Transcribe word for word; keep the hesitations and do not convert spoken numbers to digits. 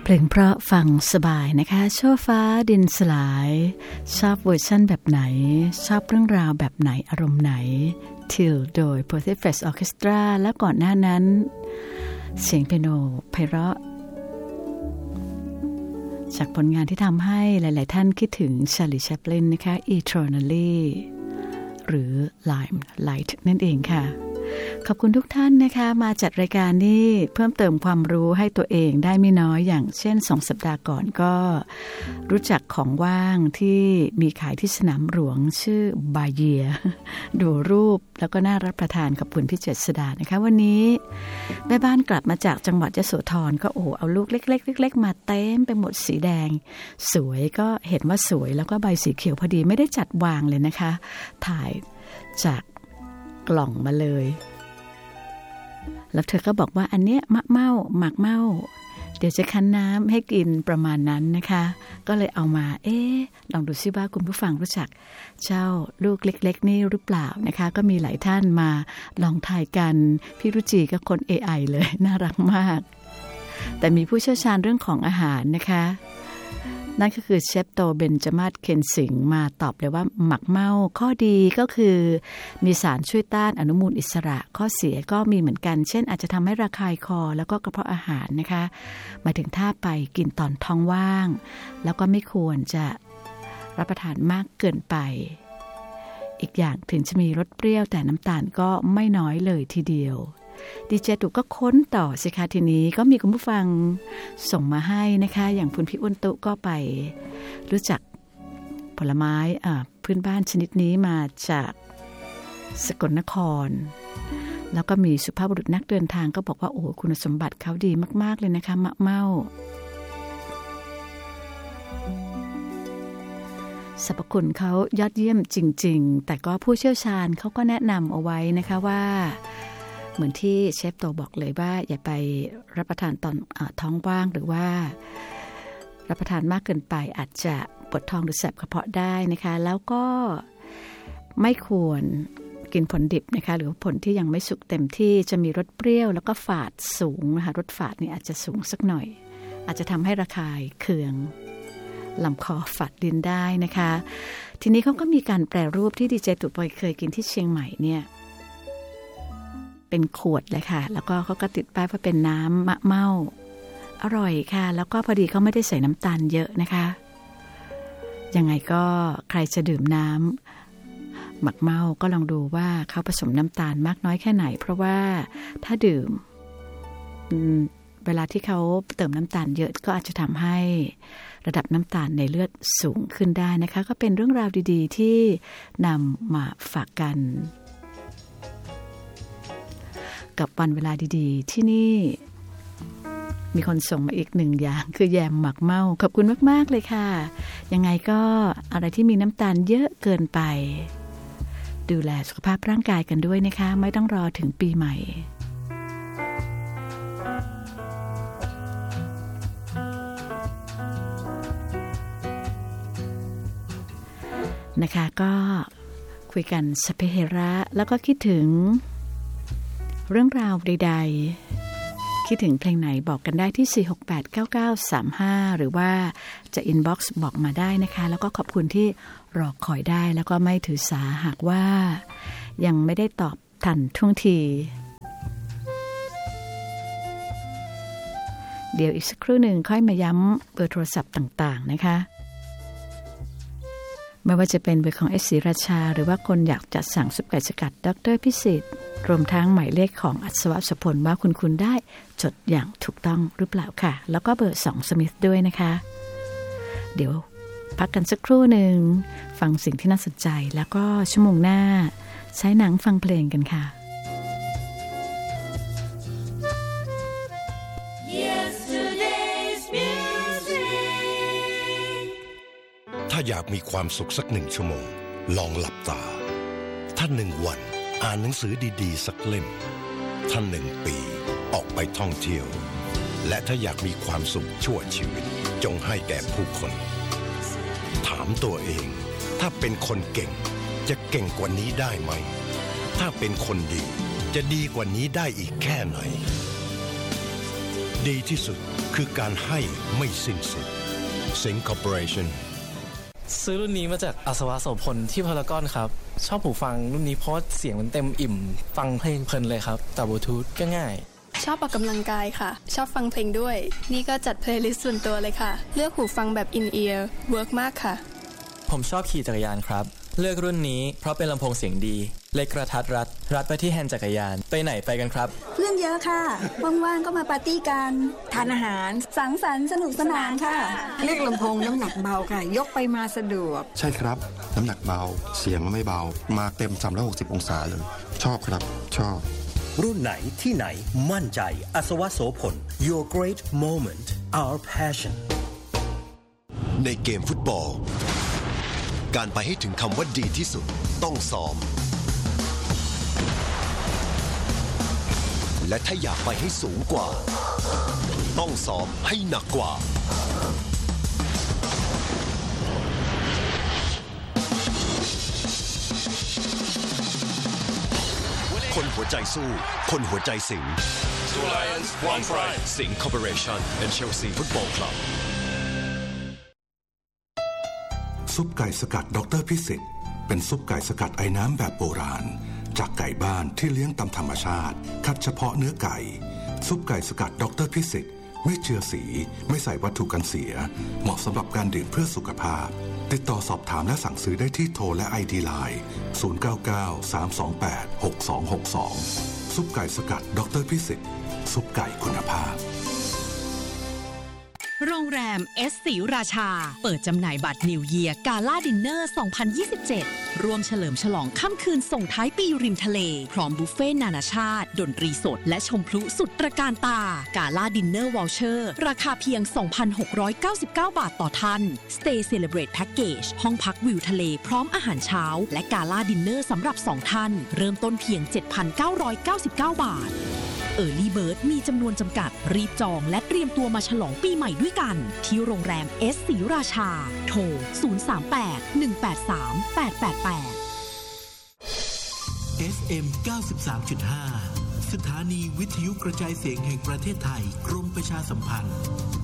เพลงเพราะฟังสบายนะคะชั่วฟ้าดินสลายชอบเวอร์ชั่นแบบไหนชอบเรื่องราวแบบไหนอารมณ์ไหน Till โดย Portaferry Orchestra และก่อนหน้านั้นเสียงเปียโนไพเราะจากผลงานที่ทำให้หลายๆท่านคิดถึง Charlie Chaplin นะคะ Eternally หรือ Limelight นั่นเองค่ะขอบคุณทุกท่านนะคะมาจัดรายการนี้เพิ่มเติมความรู้ให้ตัวเองได้ไม่น้อยอย่างเช่นสองสัปดาห์ก่อนก็รู้จักของว่างที่มีขายที่สนามหลวงชื่อบาเยียดูรูปแล้วก็น่ารับประทานขอบคุณพี่เจษฎานะคะวันนี้แม่บ้านกลับมาจากจังหวัดยโสธรก็โอ้เอาลูกเล็กๆเล็กๆมาเต็มไปหมดสีแดงสวยก็เห็นว่าสวยแล้วก็ใบสีเขียวพอดีไม่ได้จัดวางเลยนะคะถ่ายจากกล่องมาเลยแล้วเธอก็บอกว่าอันเนี้ยมะเม่าหมากเม่าเดี๋ยวจะคั้นน้ำให้กินประมาณนั้นนะคะก็เลยเอามาเอ๊ะลองดูซิว่าคุณผู้ฟังรู้จักเจ้าลูกเล็กๆนี่หรือเปล่านะคะก็มีหลายท่านมาลองทายกันพี่รุจีก็คน เอ ไอ เลยน่ารักมากแต่มีผู้เชี่ยวชาญเรื่องของอาหารนะคะนั่นก็คือเชฟโตเบนจมาศเคนสิงห์มาตอบเลยว่าหมักเมาข้อดีก็คือมีสารช่วยต้านอนุมูลอิสระข้อเสียก็มีเหมือนกันเช่นอาจจะทำให้ระคายคอแล้วก็กระเพาะอาหารนะคะหมายถึงถ้าไปกินตอนท้องว่างแล้วก็ไม่ควรจะรับประทานมากเกินไปอีกอย่างถึงจะมีรสเปรี้ยวแต่น้ำตาลก็ไม่น้อยเลยทีเดียวดีเจตุก็ค้นต่อสิคะทีนี้ก็มีคุณผู้ฟังส่งมาให้นะคะอย่างคุณพี่อ้นตุก็ไปรู้จักผลไม้พื้นบ้านชนิดนี้มาจากสกลนครแล้วก็มีสุภาพบุรุษนักเดินทางก็บอกว่าโอ้คุณสมบัติเขาดีมากๆเลยนะคะมะเม่าสรรพคุณเขายอดเยี่ยมจริงๆแต่ก็ผู้เชี่ยวชาญเขาก็แนะนำเอาไว้นะคะว่าเหมือนที่เชฟโตบอกเลยว่าอย่าไปรับประทานตอนอ่าท้องว่างหรือว่ารับประทานมากเกินไปอาจจะปวดท้องหรือแสบกระเพาะได้นะคะแล้วก็ไม่ควรกินผลดิบนะคะหรือผลที่ยังไม่สุกเต็มที่จะมีรสเปรี้ยวแล้วก็ฝาดสูงนะคะรสฝาดนี่อาจจะสูงสักหน่อยอาจจะทำให้ระคายเคืองลำคอฝาดลิ้นได้นะคะทีนี้เขาก็มีการแปรรูปที่ดีเจตุปอยเคยกินที่เชียงใหม่เนี่ยเป็นขวดเลยค่ะแล้วก็เขาก็ติดป้ายว่าเป็นน้ำมะเม่าอร่อยค่ะแล้วก็พอดีเขาไม่ได้ใส่น้ำตาลเยอะนะคะยังไงก็ใครจะดื่มน้ำหมักเม่าก็ลองดูว่าเขาผสมน้ำตาลมากน้อยแค่ไหนเพราะว่าถ้าดื่มเวลาที่เขาเติมน้ำตาลเยอะก็อาจจะทำให้ระดับน้ำตาลในเลือดสูงขึ้นได้นะคะก็เป็นเรื่องราวดีๆที่นำมาฝากกันกับวันเวลาดีๆที่นี่มีคนส่งมาอีกหนึ่งอย่างคือแยมหมักเม่าขอบคุณมากๆเลยค่ะยังไงก็อะไรที่มีน้ำตาลเยอะเกินไปดูแลสุขภาพร่างกายกันด้วยนะคะไม่ต้องรอถึงปีใหม่นะคะก็คุยกันสเปเฮระแล้วก็คิดถึงเรื่องราวใดๆคิดถึงเพลงไหนบอกกันได้ที่สี่หกแปด เก้าเก้าสามห้าหรือว่าจะอินบ็อกซ์บอกมาได้นะคะแล้วก็ขอบคุณที่รอคอยได้แล้วก็ไม่ถือสาหากว่ายังไม่ได้ตอบทันท่วงทีเดี๋ยวอีกสักครู่หนึ่งค่อยมาย้ำเบอร์โทรศัพท์ต่างๆนะคะไม่ว่าจะเป็นเบอร์ของเอสศรีราชาหรือว่าคนอยากจัดสั่งซุปไก่สกัดดรพิสิทธิ์รวมทั้งหมายเลขของอัศวสพลว่าคุณคุณได้จดอย่างถูกต้องหรือเปล่าค่ะแล้วก็เบอร์สองสมิธด้วยนะคะเดี๋ยวพักกันสักครู่หนึ่งฟังสิ่งที่น่าสนใจแล้วก็ชั่วโมงหน้าใช้หนังฟังเพลงกันค่ะถ้าอยากมีความสุขสักหนึ่งชั่วโมงลองหลับตาถ้าหนึ่งวันอ่านหนังสือดีๆสักเล่มถ้าหนึ่งปีออกไปท่องเที่ยวและถ้าอยากมีความสุขชั่วชีวิตจงให้แก่ผู้คนถามตัวเองถ้าเป็นคนเก่งจะเก่งกว่านี้ได้ไหมถ้าเป็นคนดีจะดีกว่านี้ได้อีกแค่ไหนดีที่สุดคือการให้ไม่สิ้นสุด Sing Corporation ซื้อรุ่นนี้มาจากอาสวะโสพลที่พารากอนครับชอบหูฟังรุ่นนี้เพราะเสียงมันเต็มอิ่มฟังเพลงเพลินเลยครับแต่บลูทูธก็ง่ายชอบออกกำลังกายค่ะชอบฟังเพลงด้วยนี่ก็จัดเพลย์ลิสต์ส่วนตัวเลยค่ะเลือกหูฟังแบบ In-ear เวิร์กมากค่ะผมชอบขี่จักรยานครับเลือกรุ่นนี้เพราะเป็นลำโพงเสียงดีเล็กกระทัดรัดรัดไปที่แฮนด์จักรยานไปไหนไปกันครับเพื่อนเยอะค่ะว่างๆก็มาปาร์ตี้กันทานอาหารสังสรรค์สนุกสนานค่ะเลือกลำโพงน้ำหนักเบาค่ะยกไปมาสะดวกใช่ครับน้ำหนักเบาเสียงไม่เบามาเต็มสามร้อยหกสิบองศาเลยชอบครับชอบรุ่นไหนที่ไหนมั่นใจอาสวะโสพล Your Great Moment Our Passion ในเกมฟุตบอลการไปให้ถึงคำว่าดีที่สุดต้องซ้อมและถ้าอยากไปให้สูงกว่าต้องซ้อมให้หนักกว่าคนหัวใจสู้คนหัวใจสิง Two Lions One Pride Sing Corporation and Chelsea Football Club ซุปไก่สกัดดร.พิสิทธิ์เป็นซุปไก่สกัดไอ้น้ำแบบโบราณจากไก่บ้านที่เลี้ยงตามธรรมชาติคัดเฉพาะเนื้อไก่ซุปไก่สกัดดร.พิสิทธิ์ไม่เจือสีไม่ใส่วัตถุกันเสียเหมาะสำหรับการดื่มเพื่อสุขภาพติดต่อสอบถามและสั่งซื้อได้ที่โทรและ ไอ ดี ไลน์ ศูนย์ เก้า เก้า สาม สอง แปด หก สอง หก สอง ซุปไก่สกัดดร.พิสิทธิ์ซุปไก่คุณภาพโรงแรมเอสศรีราชาเปิดจำหน่ายบัตรนิวเยียร์กาล่าดินเนอร์ สองพันยี่สิบเจ็ด ร่วมเฉลิมฉลองค่ำคืนส่งท้ายปีริมทะเลพร้อมบุฟเฟ่ต์นานาชาติดนตรีสดและชมพลุสุดตระการตากาล่าดินเนอร์วอลเชอร์ราคาเพียง สองพันหกร้อยเก้าสิบเก้า บาทต่อท่าน Stay Celebrate Package ห้องพักวิวทะเลพร้อมอาหารเช้าและกาล่าดินเนอร์สำหรับสองท่านเริ่มต้นเพียง เจ็ดพันเก้าร้อยเก้าสิบเก้า บาทEarly Bird มีจำนวนจำกัดรีบจองและเตรียมตัวมาฉลองปีใหม่ด้วยกันที่โรงแรมเอสศรีราชาโทร ศูนย์ สาม แปด หนึ่ง แปด สาม แปด แปด แปดเอฟ เอ็ม เก้าสิบสามจุดห้า สถานีวิทยุกระจายเสียงแห่งประเทศไทยกรมประชาสัมพันธ์